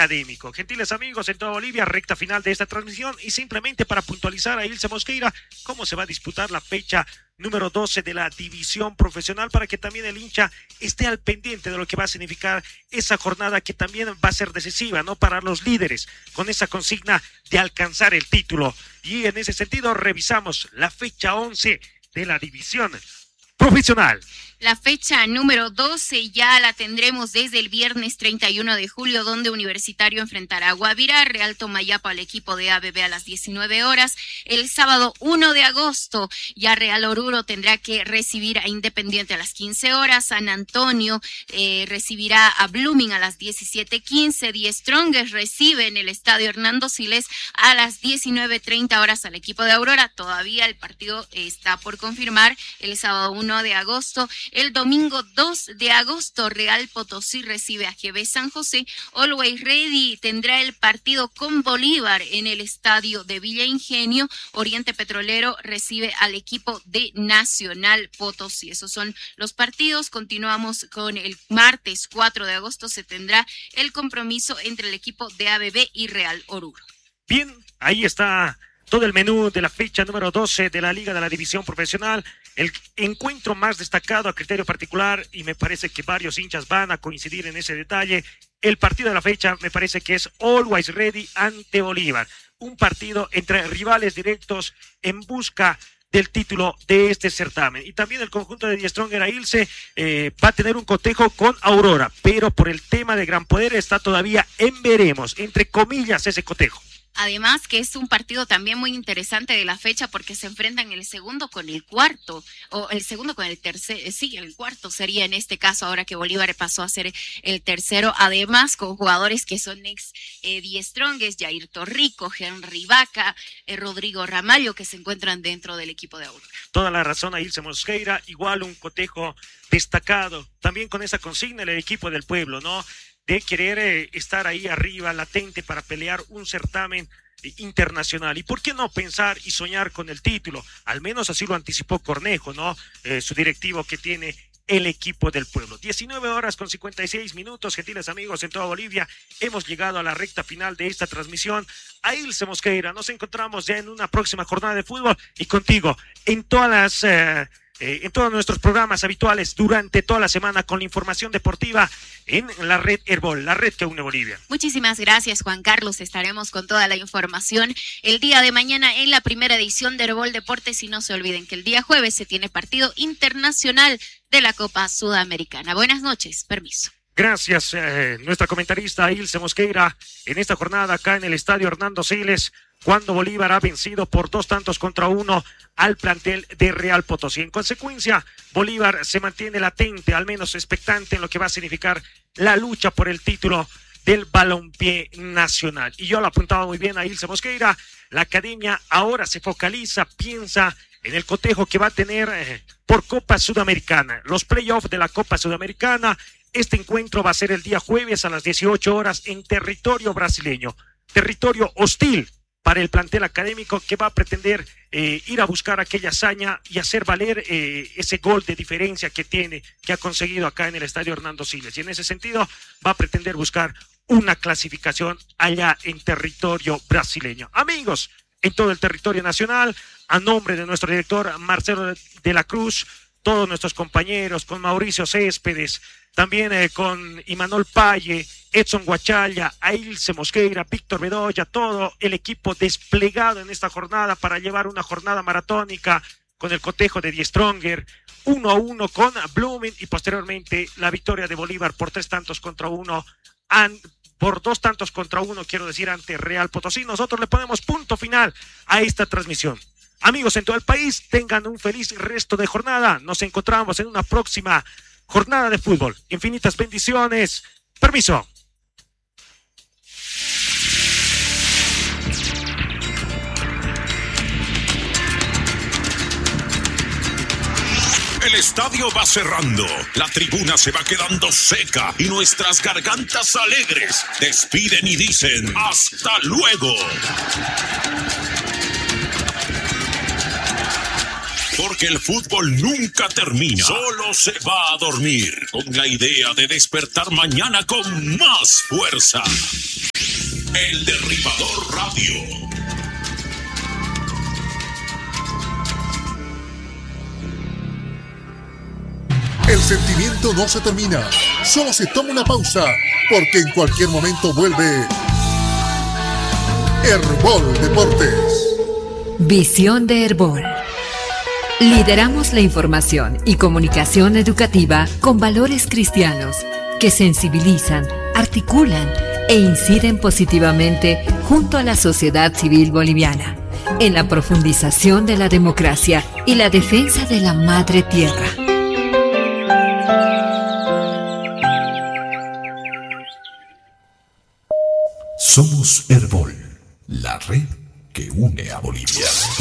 Académico. Gentiles amigos, en toda Bolivia, recta final de esta transmisión y simplemente para puntualizar a Ilse Mosqueira cómo se va a disputar la fecha número 12 de la división profesional para que también el hincha esté al pendiente de lo que va a significar esa jornada que también va a ser decisiva, ¿no? Para los líderes, con esa consigna de alcanzar el título. Y en ese sentido revisamos la fecha 11 de la división profesional. La fecha número 12 ya la tendremos desde el viernes 31 de julio, donde Universitario enfrentará a Guavirá, Real Tomayapo al equipo de ABB a las 19 horas. El sábado 1 de agosto ya Real Oruro tendrá que recibir a Independiente a las 15 horas. San Antonio recibirá a Blooming a las 17:15. Die Strongest recibe en el estadio Hernando Siles a las 19:30 horas al equipo de Aurora. Todavía el partido está por confirmar el sábado 1 de agosto. El domingo 2 de agosto, Real Potosí recibe a GB San José. Always Ready tendrá el partido con Bolívar en el estadio de Villa Ingenio. Oriente Petrolero recibe al equipo de Nacional Potosí. Esos son los partidos. Continuamos con el martes 4 de agosto. Se tendrá el compromiso entre el equipo de ABB y Real Oruro. Bien, ahí está todo el menú de la fecha número 12 de la Liga de la División Profesional. El encuentro más destacado a criterio particular, y me parece que varios hinchas van a coincidir en ese detalle, el partido de la fecha me parece que es Always Ready ante Bolívar. Un partido entre rivales directos en busca del título de este certamen. Y también el conjunto de Die Stronger Ilse va a tener un cotejo con Aurora, pero por el tema de Gran Poder está todavía en veremos, entre comillas, ese cotejo. Además que es un partido también muy interesante de la fecha porque se enfrentan el segundo con el cuarto, o el segundo con el tercero, sí, el cuarto sería en este caso ahora que Bolívar pasó a ser el tercero, además con jugadores que son ex Die Strongest, Jair Torrico, Henry Vaca, Rodrigo Ramallo, que se encuentran dentro del equipo de Aurora. Toda la razón a Ilse Mosqueira, igual un cotejo destacado, también con esa consigna del equipo del pueblo, ¿no? De querer estar ahí arriba, latente para pelear un certamen internacional. ¿Y por qué no pensar y soñar con el título? Al menos así lo anticipó Cornejo, ¿no? Su directivo que tiene el equipo del pueblo. 19 horas con 56 minutos, gentiles amigos en toda Bolivia. Hemos llegado a la recta final de esta transmisión. A Ilse Mosqueira, nos encontramos ya en una próxima jornada de fútbol y contigo en todas las... en todos nuestros programas habituales durante toda la semana con la información deportiva en la red Herbol, la red que une Bolivia. Muchísimas gracias, Juan Carlos. Estaremos con toda la información el día de mañana en la primera edición de Herbol Deportes y no se olviden que el día jueves se tiene partido internacional de la Copa Sudamericana. Buenas noches, permiso. Gracias, nuestra comentarista Ilse Mosqueira en esta jornada acá en el estadio Hernando Siles, cuando Bolívar ha vencido por 2-1 al plantel de Real Potosí. En consecuencia, Bolívar se mantiene latente, al menos expectante en lo que va a significar la lucha por el título del balompié nacional. Y yo lo apuntaba muy bien a Ilse Mosqueira, la academia ahora se focaliza, piensa en el cotejo que va a tener por Copa Sudamericana, los playoffs de la Copa Sudamericana. Este encuentro va a ser el día jueves a las 18 horas en territorio brasileño, territorio hostil para el plantel académico que va a pretender ir a buscar aquella hazaña y hacer valer ese gol de diferencia que ha conseguido acá en el estadio Hernando Siles. Y en ese sentido va a pretender buscar una clasificación allá en territorio brasileño. Amigos, en todo el territorio nacional, a nombre de nuestro director Marcelo de la Cruz, todos nuestros compañeros, con Mauricio Céspedes, también con Imanol Paye, Edson Guachalla, Ilse Mosqueira, Víctor Bedoya, todo el equipo desplegado en esta jornada para llevar una jornada maratónica con el cotejo de Die Stronger, 1-1 con Blooming y posteriormente la victoria de Bolívar por 3-1, por 2-1, quiero decir, ante Real Potosí. Nosotros le ponemos punto final a esta transmisión. Amigos en todo el país, tengan un feliz resto de jornada. Nos encontramos en una próxima jornada de fútbol. Infinitas bendiciones. Permiso. El estadio va cerrando, la tribuna se va quedando seca y nuestras gargantas alegres despiden y dicen ¡hasta luego! Porque el fútbol nunca termina, solo se va a dormir con la idea de despertar mañana con más fuerza. El Derribador Radio. El sentimiento no se termina, solo se toma una pausa, porque en cualquier momento vuelve Herbol Deportes. Visión de Herbol. Lideramos la información y comunicación educativa con valores cristianos que sensibilizan, articulan e inciden positivamente junto a la sociedad civil boliviana en la profundización de la democracia y la defensa de la madre tierra. Somos Herbol, la red que une a Bolivia.